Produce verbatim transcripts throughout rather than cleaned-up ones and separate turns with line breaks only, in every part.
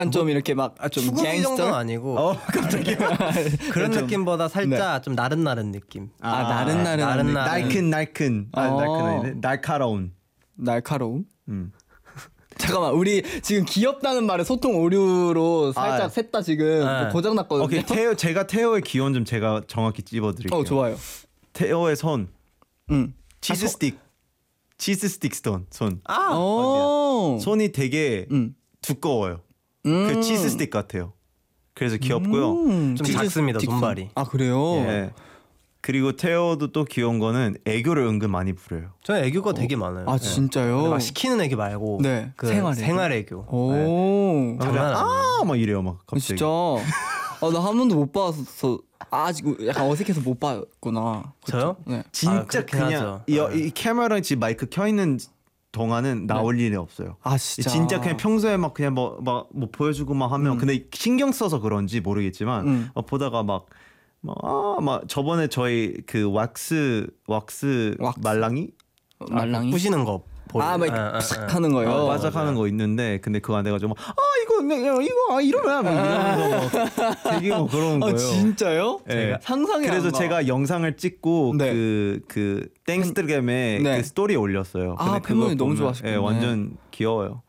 좀 이렇게 막 좀
추구미
갱스터
정도는 아니고
어 갑자기
그런
좀,
느낌보다 살짝 좀 나른나른 느낌.
아, 나른나른한
나른나른.
느낌.
날큰 날큰 아
어.
날큰 아니네 날카로운.
날카로움.
음.
잠깐만 우리 지금 귀엽다는 말에 소통 오류로 살짝
아.
셋 다 지금
네.
고장 났거든요.
오케이 태호 제가 태호의 귀여운 점 제가 정확히 찝어드릴게요.
어 좋아요.
태호의 손
응.
치즈 스틱 치즈 스틱 스톤 손
아,
오.
손이 되게
음.
두꺼워요.
음.
그 치즈 스틱 같아요. 그래서 귀엽고요.
음.
좀
치즈
작습니다,
스틱
손발이.
아 그래요?
예. 그리고 태호도 또 귀여운 거는 애교를 은근 많이 부려요.
저는 애교가 되게 많아요.
아 진짜요?
막 시키는 애교 말고
네,
그
생활 애교.
생활 애교.
오.
장난 아니에요.
아막 이래요 막 갑자기.
진짜. 아 나 한 번도 못 봐서 아직 약간 어색해서 못 봤구나.
저요?
네.
진짜
아, 그렇긴
그냥
하죠.
이,
네.
이 카메라랑 지금 마이크 켜 있는 동안은 나올 일이 없어요.
아 진짜.
진짜 그냥 평소에 막 그냥 뭐 막 뭐 보여주고 막 하면
음.
근데 신경 써서 그런지 모르겠지만
음.
막 보다가 막 막아막 저번에 저희 그 왁스 왁스,
왁스.
말랑이
어, 말랑이.
부시는 거. 보여.
아, 막
아, 아,
팍
아.
하는 거요.
어,
어,
바삭하는 거 있는데 근데 그거 안 돼가지고 막, 아 이거 내- 이거 아, 이러면 막 이러면서 막 되게 뭐 그런
아
거예요.
진짜요?
네.
상상이 안
그래서
가.
제가 영상을 찍고
네.
그 그 땡스트램에
네.
그 스토리에 올렸어요.
아,
근데 그거
팬분이 너무
보면,
좋아하셨겠네.
예, 완전 귀여워요.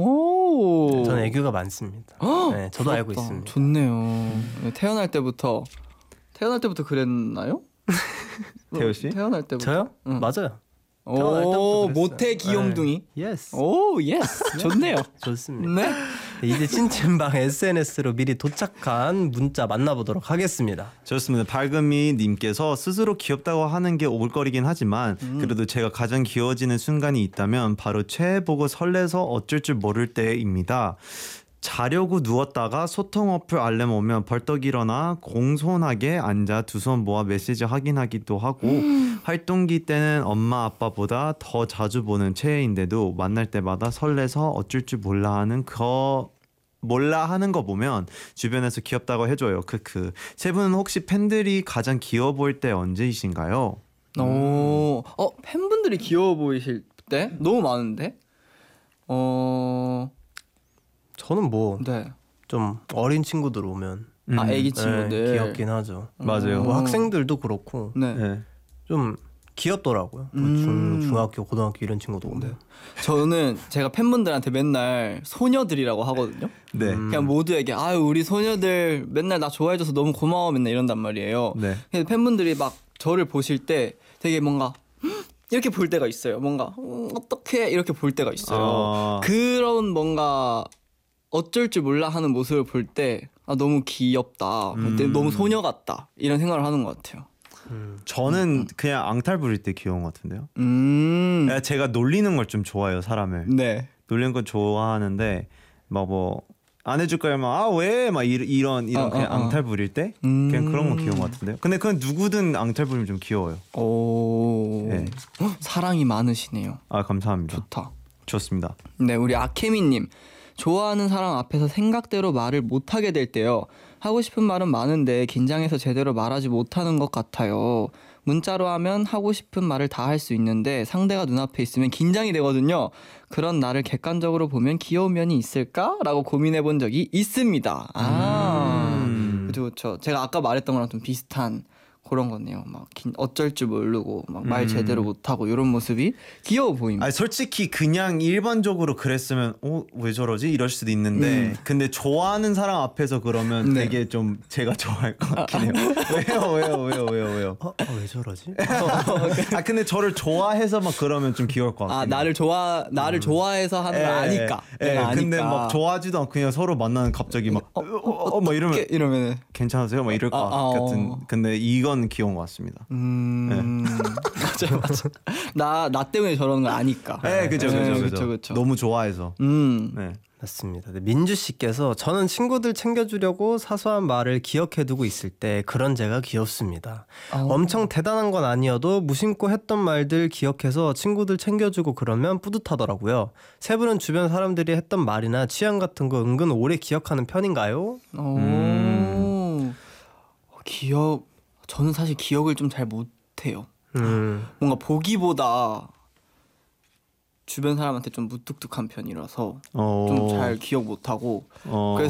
오.
저는 애교가 많습니다. 네, 저도 알고
부럽다.
있습니다.
좋네요. 네, 태어날 때부터 태어날 때부터 그랬나요?
태호 씨?
태어날 때부터.
저요?
응.
맞아요. 태어날
오
때부터 그랬어요.
모태 귀염둥이.
예스.
오 예스. 좋네요.
좋습니다.
네.
이제 찐찐방 에스엔에스로 미리 도착한 문자 만나보도록 하겠습니다.
좋습니다. 밝은미 님께서 스스로 귀엽다고 하는 게 오글거리긴 하지만
음.
그래도 제가 가장 귀여워지는 순간이 있다면 바로 최애 보고 설레서 어쩔 줄 모를 때입니다. 자려고 누웠다가 소통 어플 알람 오면 벌떡 일어나 공손하게 앉아 두 손 모아 메시지 확인하기도 하고 활동기 때는 엄마 아빠보다 더 자주 보는 최애인데도 만날 때마다 설레서 어쩔 줄 몰라 하는 거 몰라 하는 거 보면 주변에서 귀엽다고 해줘요. 크크. 세 분은 혹시 팬들이 가장 귀여워 보일 때 언제이신가요?
오, 어 팬분들이 귀여워 보이실 때 너무 많은데. 어,
저는 뭐 좀
네.
어린 친구들 오면
아 애기 친구들.
네, 귀엽긴 하죠.
맞아요.
뭐 학생들도 그렇고
네.
네.
좀 귀엽더라고요. 뭐
음.
중, 중학교, 고등학교 이런 친구도 오면.
저는 제가 팬분들한테 맨날 소녀들이라고 하거든요.
네.
음.
그냥 모두에게 아유 우리 소녀들 맨날 나 좋아해줘서 너무 고마워 맨날 이런단 말이에요.
네.
근데 팬분들이 막 저를 보실 때 되게 뭔가 "헉?" 이렇게 볼 때가 있어요. 뭔가 음, 어떻게 이렇게 볼 때가 있어요.
아.
그런 뭔가 어쩔 줄 몰라 하는 모습을 볼 때 아, 너무 귀엽다. 볼 때
음.
너무 소녀 같다. 이런 생각을 하는 것 같아요.
저는 그냥 앙탈 부릴 때 귀여운 것 같은데요.
음.
야, 제가 놀리는 걸 좀 좋아해요, 사람을.
네.
놀리는 건 좋아하는데 막 뭐 안 해줄 거야 막아왜막 이런 이런
어,
그냥
어, 어.
앙탈 부릴 때
음.
그냥 그런 거 귀여운 것 같은데요. 근데 그건 누구든 앙탈 부리면 좀 귀여워요.
오.
네.
헉, 사랑이 많으시네요.
아 감사합니다.
좋다.
좋습니다.
네, 우리 아케미님. 좋아하는 사람 앞에서 생각대로 말을 못하게 될 때요. 하고 싶은 말은 많은데 긴장해서 제대로 말하지 못하는 것 같아요. 문자로 하면 하고 싶은 말을 다 할 수 있는데 상대가 눈앞에 있으면 긴장이 되거든요. 그런 나를 객관적으로 보면 귀여운 면이 있을까? 라고 고민해 본 적이 있습니다. 아,
음.
그쵸, 그쵸. 제가 아까 말했던 거랑 좀 비슷한 그런 거네요. 막 긴- 어쩔 줄 모르고 막 말
음.
제대로 못하고 이런 모습이 귀여워 보입니다.
아니 솔직히 그냥 일반적으로 그랬으면 어 왜 저러지 이럴 수도 있는데
음.
근데 좋아하는 사람 앞에서 그러면
네.
되게 좀 제가 좋아할 것 같긴 해요. 왜요 왜요 왜요 왜요 왜요?
어, 어, 왜 저러지?
아 근데 저를 좋아해서 막 그러면 좀 귀여울 것 같긴
아
해요.
나를 좋아 나를 좋아해서 하는 걸 아니까.
예,
내가 아니까.
근데 막 좋아하지도 않고 그냥 서로 만나는 갑자기 막 어, 어, 어, 막 이러면
이렇게 이러면은
괜찮으세요? 막 이럴 것
아, 아,
같은.
어.
근데 이건 귀여운 것 같습니다.
음 맞아요 맞아. 나나 때문에 저러는 거 아니까.
네, 그죠,
네,
그죠,
그쵸,
그죠.
그쵸.
너무 좋아해서.
음
네.
맞습니다. 네, 민주 씨께서 저는 친구들 챙겨주려고 사소한 말을 기억해두고 있을 때 그런 제가 귀엽습니다.
어.
엄청 대단한 건 아니어도 무심코 했던 말들 기억해서 친구들 챙겨주고 그러면 뿌듯하더라고요. 세 분은 주변 사람들이 했던 말이나 취향 같은 거 은근 오래 기억하는 편인가요?
오
음.
기억 저는 사실 기억을 좀 잘 못해요.
음,
뭔가 보기보다 주변 사람한테 좀 무뚝뚝한 편이라서
어,
좀 잘 기억 못하고
어,